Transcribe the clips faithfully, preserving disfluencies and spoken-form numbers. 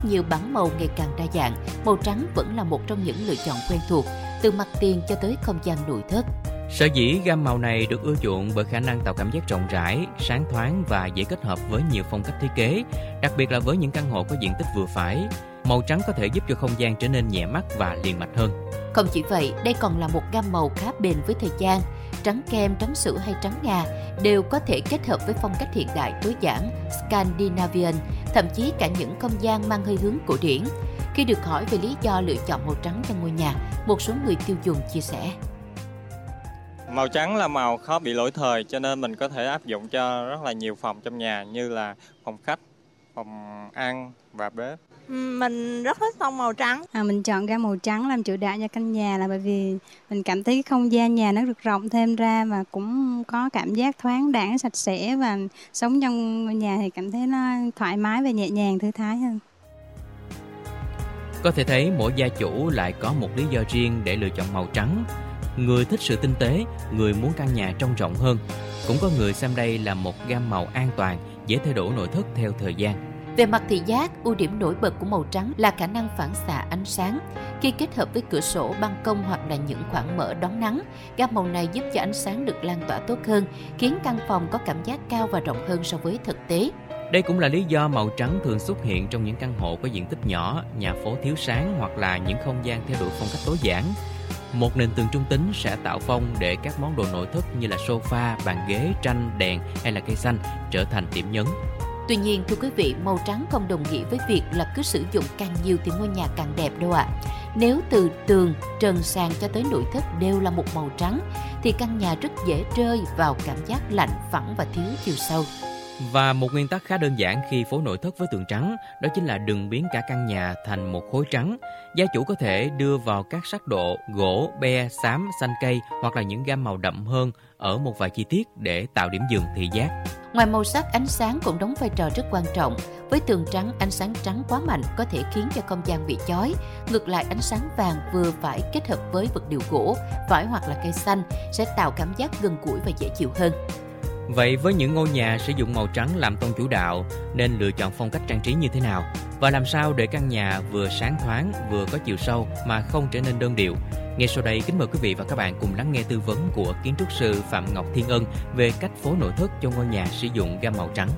nhiều bảng màu ngày càng đa dạng, màu trắng vẫn là một trong những lựa chọn quen thuộc, từ mặt tiền cho tới không gian nội thất. Sở dĩ gam màu này được ưa chuộng bởi khả năng tạo cảm giác rộng rãi, sáng thoáng và dễ kết hợp với nhiều phong cách thiết kế, đặc biệt là với những căn hộ có diện tích vừa phải. Màu trắng có thể giúp cho không gian trở nên nhẹ mắt và liền mạch hơn. Không chỉ vậy, đây còn là một gam màu khá bền với thời gian. Trắng kem, trắng sữa hay trắng ngà đều có thể kết hợp với phong cách hiện đại tối giản Scandinavian, thậm chí cả những không gian mang hơi hướng cổ điển. Khi được hỏi về lý do lựa chọn màu trắng cho ngôi nhà, một số người tiêu dùng chia sẻ. Màu trắng là màu khó bị lỗi thời, cho nên mình có thể áp dụng cho rất là nhiều phòng trong nhà như là phòng khách, phòng ăn và bếp. Mình rất thích tông màu trắng. À, mình chọn gam màu trắng làm chủ đạo cho căn nhà là bởi vì mình cảm thấy không gian nhà nó được rộng thêm ra và cũng có cảm giác thoáng đãng, sạch sẽ, và sống trong ngôi nhà thì cảm thấy nó thoải mái và nhẹ nhàng, thư thái hơn. Có thể thấy mỗi gia chủ lại có một lý do riêng để lựa chọn màu trắng. Người thích sự tinh tế, người muốn căn nhà trông rộng hơn. Cũng có người xem đây là một gam màu an toàn, dễ thay đổi nội thất theo thời gian. Về mặt thị giác, ưu điểm nổi bật của màu trắng là khả năng phản xạ ánh sáng. Khi kết hợp với cửa sổ, ban công hoặc là những khoảng mở đón nắng, gam màu này giúp cho ánh sáng được lan tỏa tốt hơn, khiến căn phòng có cảm giác cao và rộng hơn so với thực tế. Đây cũng là lý do màu trắng thường xuất hiện trong những căn hộ có diện tích nhỏ, nhà phố thiếu sáng hoặc là những không gian theo đuổi phong cách tối giản. Một nền tường trung tính sẽ tạo phông để các món đồ nội thất như là sofa, bàn ghế, tranh, đèn hay là cây xanh trở thành điểm nhấn. Tuy nhiên, thưa quý vị, màu trắng không đồng nghĩa với việc là cứ sử dụng càng nhiều thì ngôi nhà càng đẹp đâu ạ. À. Nếu từ tường, trần sàn cho tới nội thất đều là một màu trắng, thì căn nhà rất dễ rơi vào cảm giác lạnh, phẳng và thiếu chiều sâu. Và một nguyên tắc khá đơn giản khi phối nội thất với tường trắng, đó chính là đừng biến cả căn nhà thành một khối trắng. Gia chủ có thể đưa vào các sắc độ gỗ, be, xám, xanh cây hoặc là những gam màu đậm hơn ở một vài chi tiết để tạo điểm dừng thị giác. Ngoài màu sắc, ánh sáng cũng đóng vai trò rất quan trọng. Với tường trắng, ánh sáng trắng quá mạnh có thể khiến cho không gian bị chói. Ngược lại, ánh sáng vàng vừa phải kết hợp với vật liệu gỗ, vải hoặc là cây xanh sẽ tạo cảm giác gần gũi và dễ chịu hơn. Vậy với những ngôi nhà sử dụng màu trắng làm tông chủ đạo, nên lựa chọn phong cách trang trí như thế nào? Và làm sao để căn nhà vừa sáng thoáng, vừa có chiều sâu mà không trở nên đơn điệu? Ngay sau đây, kính mời quý vị và các bạn cùng lắng nghe tư vấn của kiến trúc sư Phạm Ngọc Thiên Ân về cách phối nội thất cho ngôi nhà sử dụng gam màu trắng.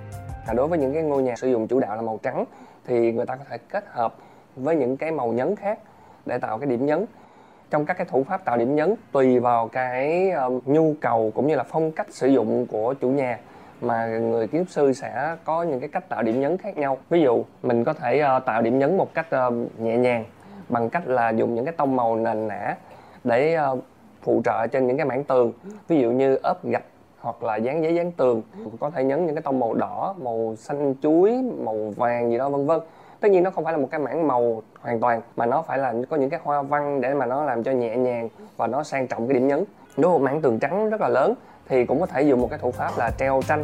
Đối với những cái ngôi nhà sử dụng chủ đạo là màu trắng thì người ta có thể kết hợp với những cái màu nhấn khác để tạo cái điểm nhấn. Trong các cái thủ pháp tạo điểm nhấn tùy vào cái uh, nhu cầu cũng như là phong cách sử dụng của chủ nhà mà người kiến trúc sư sẽ có những cái cách tạo điểm nhấn khác nhau. Ví dụ mình có thể uh, tạo điểm nhấn một cách uh, nhẹ nhàng bằng cách là dùng những cái tông màu nền nã để uh, phụ trợ trên những cái mảng tường, ví dụ như ốp gạch hoặc là dán giấy dán tường. Có thể nhấn những cái tông màu đỏ, màu xanh chuối, màu vàng gì đó vân vân. Tất nhiên nó không phải là một cái mảng màu hoàn toàn mà nó phải là có những cái hoa văn để mà nó làm cho nhẹ nhàng và nó sang trọng cái điểm nhấn. Nếu một mảng tường trắng rất là lớn thì cũng có thể dùng một cái thủ pháp là treo tranh.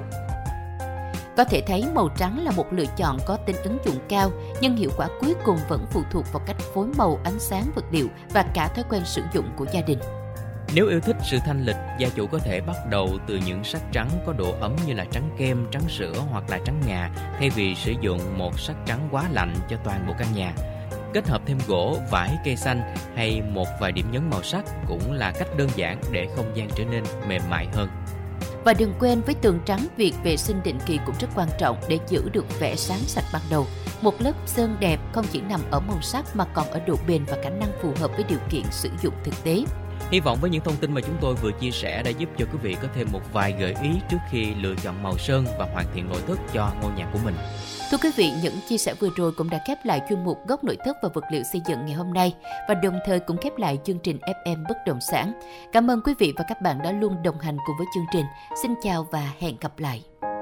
Có thể thấy màu trắng là một lựa chọn có tính ứng dụng cao, nhưng hiệu quả cuối cùng vẫn phụ thuộc vào cách phối màu, ánh sáng, vật liệu và cả thói quen sử dụng của gia đình. Nếu yêu thích sự thanh lịch, gia chủ có thể bắt đầu từ những sắc trắng có độ ấm như là trắng kem, trắng sữa hoặc là trắng ngà, thay vì sử dụng một sắc trắng quá lạnh cho toàn bộ căn nhà. Kết hợp thêm gỗ, vải, cây xanh hay một vài điểm nhấn màu sắc cũng là cách đơn giản để không gian trở nên mềm mại hơn. Và đừng quên, với tường trắng, việc vệ sinh định kỳ cũng rất quan trọng để giữ được vẻ sáng sạch ban đầu. Một lớp sơn đẹp không chỉ nằm ở màu sắc mà còn ở độ bền và khả năng phù hợp với điều kiện sử dụng thực tế. Hy vọng với những thông tin mà chúng tôi vừa chia sẻ đã giúp cho quý vị có thêm một vài gợi ý trước khi lựa chọn màu sơn và hoàn thiện nội thất cho ngôi nhà của mình. Thưa quý vị, những chia sẻ vừa rồi cũng đã khép lại chuyên mục Góc nội thất và vật liệu xây dựng ngày hôm nay và đồng thời cũng khép lại chương trình ép em Bất động sản. Cảm ơn quý vị và các bạn đã luôn đồng hành cùng với chương trình. Xin chào và hẹn gặp lại.